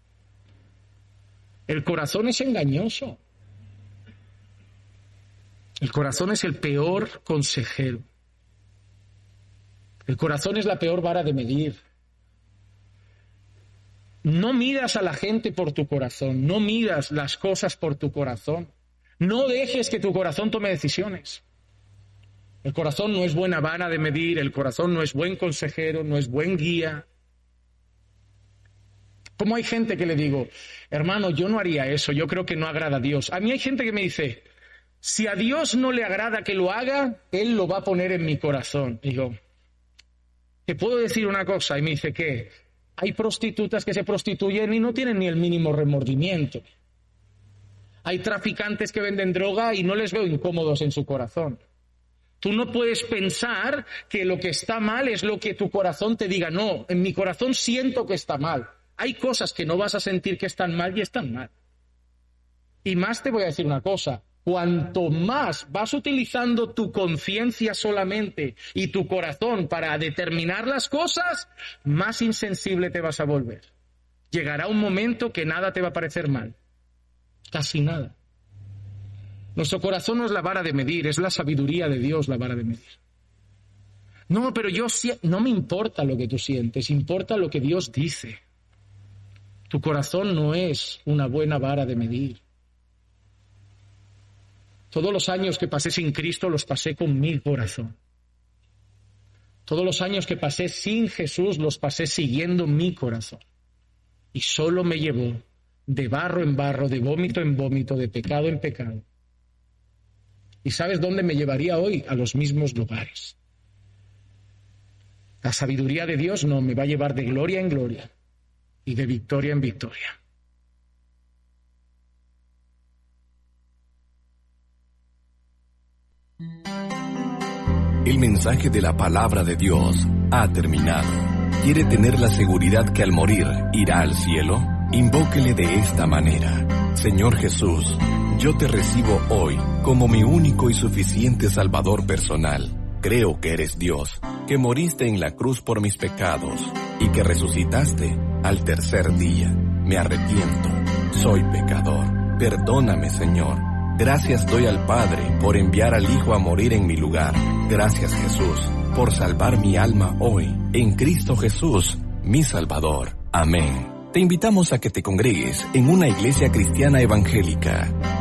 A: El corazón es engañoso. El corazón es el peor consejero. El corazón es la peor vara de medir. No midas a la gente por tu corazón, no midas las cosas por tu corazón. No dejes que tu corazón tome decisiones. El corazón no es buena vara de medir, el corazón no es buen consejero, no es buen guía. Como hay gente que le digo, hermano, yo no haría eso, yo creo que no agrada a Dios. A mí hay gente que me dice, si a Dios no le agrada que lo haga, Él lo va a poner en mi corazón. Y digo, ¿te puedo decir una cosa? Y me dice, ¿qué? Hay prostitutas que se prostituyen y no tienen ni el mínimo remordimiento. Hay traficantes que venden droga y no les veo incómodos en su corazón. Tú no puedes pensar que lo que está mal es lo que tu corazón te diga. No, en mi corazón siento que está mal. Hay cosas que no vas a sentir que están mal y están mal. Y más te voy a decir una cosa. Cuanto más vas utilizando tu conciencia solamente y tu corazón para determinar las cosas, más insensible te vas a volver. Llegará un momento que nada te va a parecer mal. Casi nada. Nuestro corazón no es la vara de medir, es la sabiduría de Dios la vara de medir. No, pero no me importa lo que tú sientes, importa lo que Dios dice. Tu corazón no es una buena vara de medir. Todos los años que pasé sin Cristo los pasé con mi corazón. Todos los años que pasé sin Jesús los pasé siguiendo mi corazón. Y solo me llevó de barro en barro, de vómito en vómito, de pecado en pecado. ¿Y sabes dónde me llevaría hoy? A los mismos lugares. La sabiduría de Dios no me va a llevar de gloria en gloria y de victoria en victoria.
B: El mensaje de la palabra de Dios ha terminado. ¿Quiere tener la seguridad que al morir irá al cielo? Invóquele de esta manera: Señor Jesús, yo te recibo hoy como mi único y suficiente Salvador personal. Creo que eres Dios, que moriste en la cruz por mis pecados y que resucitaste al tercer día. Me arrepiento, soy pecador. Perdóname, Señor. Gracias doy al Padre por enviar al Hijo a morir en mi lugar. Gracias, Jesús, por salvar mi alma hoy, en Cristo Jesús, mi Salvador. Amén. Te invitamos a que te congregues en una iglesia cristiana evangélica.